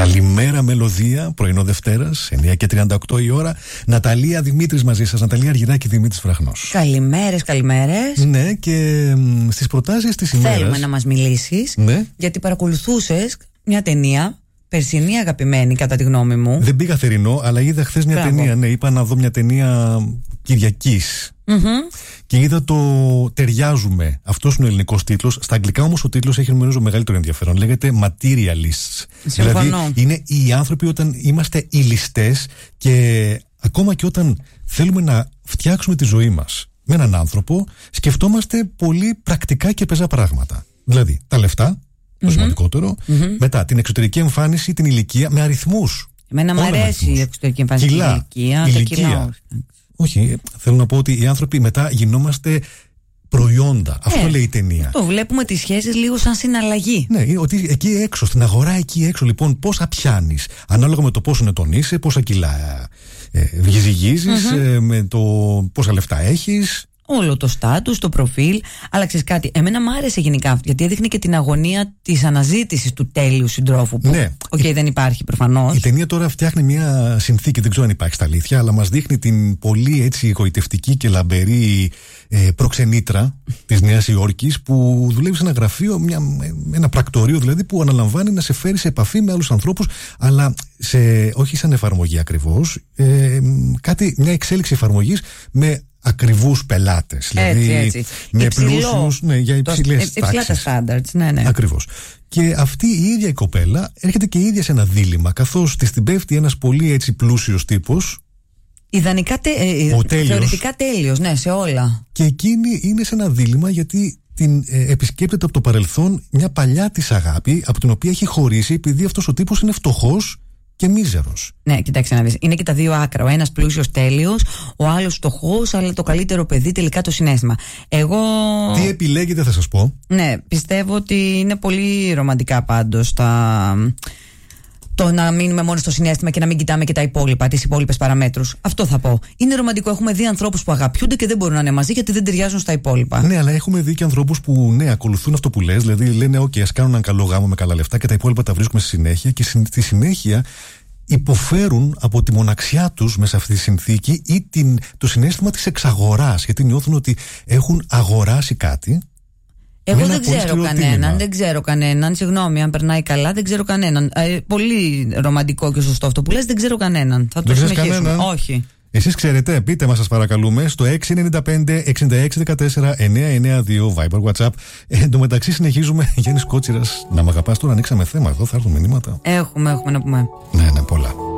Καλημέρα μελωδία, πρωινό Δευτέρας, 9:38 η ώρα. Ναταλία Δημήτρης μαζί σας. Ναταλία Αργυράκη, Δημήτρης Βραχνός. Καλημέρες. Ναι, και στις προτάσεις της ημέρας θέλουμε να μας μιλήσεις, ναι, γιατί παρακολουθούσες μια ταινία περσινή αγαπημένη, κατά τη γνώμη μου. Δεν πήγα θερινό, αλλά είδα χθες μια ταινία. Ναι, είπα να δω μια ταινία Κυριακής. Και είδα το Ταιριάζουμε. Αυτός είναι ο ελληνικός τίτλος. Στα αγγλικά όμως ο τίτλος έχει νομίζω μεγαλύτερο ενδιαφέρον. Λέγεται Materialists. Συμφωνώ. Δηλαδή είναι οι άνθρωποι όταν είμαστε ηλιστές και ακόμα και όταν θέλουμε να φτιάξουμε τη ζωή μας με έναν άνθρωπο, σκεφτόμαστε πολύ πρακτικά και πεζά πράγματα. Δηλαδή τα λεφτά, το σημαντικότερο, μετά την εξωτερική εμφάνιση, την ηλικία, με αριθμούς. Εμένα μου αρέσει η εξωτερική εμφάνιση, ηλικία. Όχι, θέλω να πω ότι οι άνθρωποι μετά γινόμαστε προϊόντα. Αυτό λέει η ταινία. Το βλέπουμε τις σχέσεις λίγο σαν συναλλαγή. Ναι, ότι εκεί έξω, στην αγορά εκεί έξω, λοιπόν, πόσα πιάνεις. Ανάλογα με το πόσο νετών είσαι, πόσα κιλά ζυγίζεις, με το πόσα λεφτά έχεις. Όλο το στάτους, το προφίλ. Αλλά ξέρεις κάτι, εμένα μου άρεσε γενικά, γιατί έδειχνε και την αγωνία της αναζήτησης του τέλειου συντρόφου. Που, ναι. Δεν υπάρχει προφανώς. Η ταινία τώρα φτιάχνει μια συνθήκη, δεν ξέρω αν υπάρχει στα αλήθεια, αλλά μας δείχνει την πολύ έτσι εγωιτευτική και λαμπερή προξενήτρα της Νέας Υόρκης, που δουλεύει σε ένα γραφείο, ένα πρακτορείο δηλαδή, που αναλαμβάνει να σε φέρει σε επαφή με άλλους ανθρώπους, αλλά όχι σαν εφαρμογή ακριβώς, μια εξέλιξη εφαρμογής με ακριβούς πελάτες. Δηλαδή με πλούσιους, για υψηλές τάξεις. Υψηλά τα standards, ναι. Ακριβώς. Και αυτή η ίδια η κοπέλα έρχεται και η ίδια σε ένα δίλημμα, καθώς της την πέφτει ένας πολύ έτσι πλούσιος τύπος. Ιδανικά θεωρητικά τέλειος, ναι, σε όλα. Και εκείνη είναι σε ένα δίλημμα, γιατί την επισκέπτεται από το παρελθόν μια παλιά της αγάπη, από την οποία έχει χωρίσει, επειδή αυτός ο τύπος είναι φτωχός και μίζερος. Ναι, κοιτάξτε να δεις. Είναι και τα δύο άκρα. Ο ένας πλούσιος τέλειος, ο άλλος φτωχός, αλλά το καλύτερο παιδί, τελικά το συναίσθημα. Τι επιλέγετε, θα σας πω. Ναι, πιστεύω ότι είναι πολύ ρομαντικά πάντως το να μείνουμε μόνο στο συναίσθημα και να μην κοιτάμε και τα υπόλοιπα, τις υπόλοιπες παραμέτρους. Αυτό θα πω. Είναι ρομαντικό. Έχουμε δει ανθρώπους που αγαπιούνται και δεν μπορούν να είναι μαζί γιατί δεν ταιριάζουν στα υπόλοιπα. Ναι, αλλά έχουμε δει και ανθρώπους που ακολουθούν αυτό που λες. Δηλαδή λένε: OK, ας κάνουν έναν καλό γάμο με καλά λεφτά και τα υπόλοιπα τα βρίσκουμε στη συνέχεια. Και στη συνέχεια υποφέρουν από τη μοναξιά τους μέσα αυτή τη συνθήκη ή το συναίσθημα της εξαγοράς. Γιατί νιώθουν ότι έχουν αγοράσει κάτι. Εγώ δεν ξέρω κανέναν. Συγγνώμη, αν περνάει καλά, δεν ξέρω κανέναν. Πολύ ρομαντικό και σωστό αυτό που λες, δεν ξέρω κανέναν. Θα το συνεχίσουμε. Όχι. Εσείς ξέρετε, πείτε μας, σας παρακαλούμε, στο 695 6614 992 Viber WhatsApp. Εν τω μεταξύ συνεχίζουμε. Γιάννης Κότσιρας, να μ' αγαπάς, τώρα ανοίξαμε θέμα εδώ, θα έρθουν μηνύματα. Έχουμε να πούμε. Ναι, πολλά.